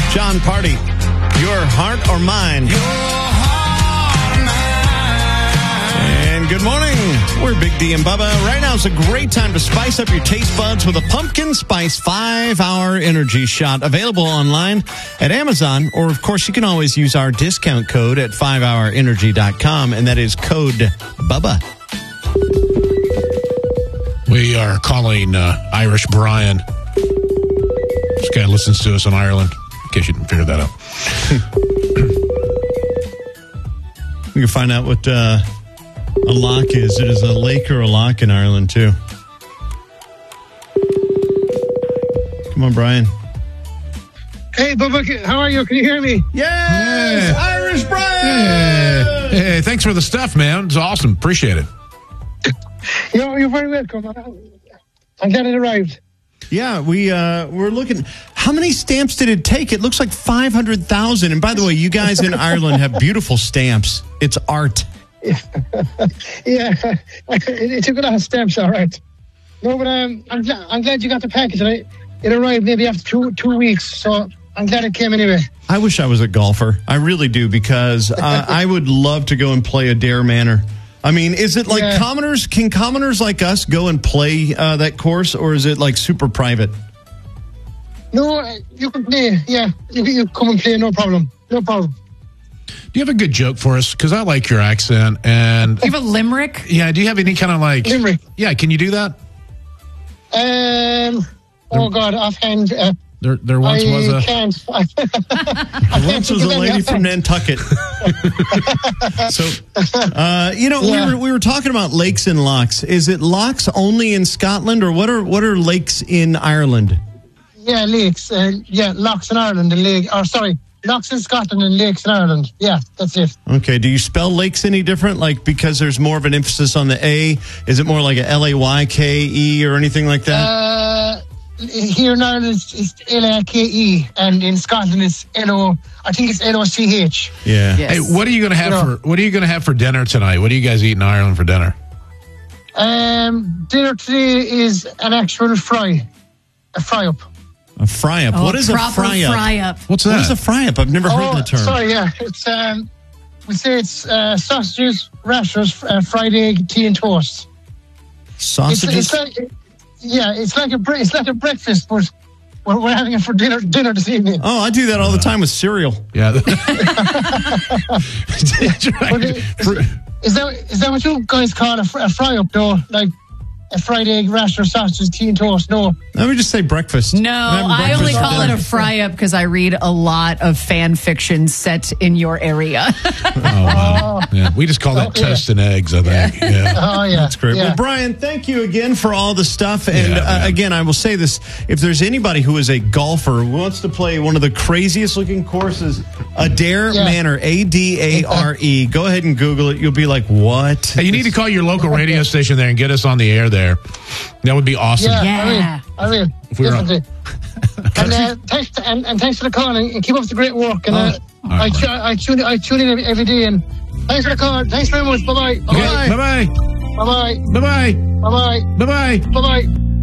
John Party, Your Heart or Mine. And good morning. We're Big D and Bubba. Right now is a great time to spice up your taste buds with a pumpkin spice 5-hour energy shot. Available online at Amazon, or of course you can always use our discount code at 5hourenergy.com, and that is code BUBBA. We are calling Irish Brian. This guy listens to us in Ireland, in case you didn't figure that out. We can find out what a lock is. It is a lake or a lock in Ireland, too. Come on, Brian. Hey, Bubba, how are you? Can you hear me? Yes! Hey. Irish Brian! Hey, thanks for the stuff, man. It's awesome. Appreciate it. You're very welcome. I'm glad it arrived. Yeah, we're looking. How many stamps did it take? It looks like 500,000. And by the way, you guys in Ireland have beautiful stamps. It's art. Yeah, it took a lot of stamps, all right. No, but I'm glad you got the package. It arrived maybe after two weeks, so I'm glad it came anyway. I wish I was a golfer. I really do, because I would love to go and play Adair Manor. I mean, is it like commoners? Can commoners like us go and play that course, or is it like super private? No, you can play. Yeah, you come and play, no problem. No problem. Do you have a good joke for us? Because I like your accent. And do you have a limerick? Yeah, do you have any kind of like... Limerick? Yeah, can you do that? Oh, God, offhand... There once was a... Can't. Once was a lady from Nantucket. So, we were talking about lakes and locks. Is it locks only in Scotland, or what are lakes in Ireland? Yeah, lakes. Locks in Ireland and locks in Scotland and lakes in Ireland. Yeah, that's it. Okay. Do you spell lakes any different? Like, because there's more of an emphasis on the A? Is it more like a L-A-Y-K-E or anything like that? Here in Ireland it's L-A-K-E, and in Scotland it's I think it's L-O-C-H. Yeah. Yes. Hey, what are you going to have for dinner tonight? What do you guys eat in Ireland for dinner? Dinner today is an actual fry. A fry-up. A fry-up? What is a fry-up? What's that? What is a fry-up? I've never heard the term. Sorry, yeah. It's, we say it's sausages, rashers, fried egg, tea and toast. Sausages? It's like a breakfast, but we're having it for dinner this evening. Oh, I do that all the time with cereal. Yeah. Is that what you guys call a fry-up, though? Like a fried egg, rasher, sausage, tea and toast? No. Let me just say breakfast. No, I only call it a fry-up because I read a lot of fan fiction set in your area. Yeah, we just call that toast and eggs, I think. Yeah. Oh, yeah. That's great. Yeah. Well, Brian, thank you again for all the stuff. And again, I will say this. If there's anybody who is a golfer who wants to play one of the craziest looking courses, Adair Manor, A-D-A-R-E, go ahead and Google it. You'll be like, what? Hey, you need to call your local radio station there and get us on the air there. That would be awesome. Yeah. I will. Definitely. And thanks for the call, and keep up the great work. And I tune in every day. And thanks for the call. Thanks very much. Bye-bye. Bye-bye. Bye-bye. Bye-bye. Bye-bye. Bye-bye. Bye-bye.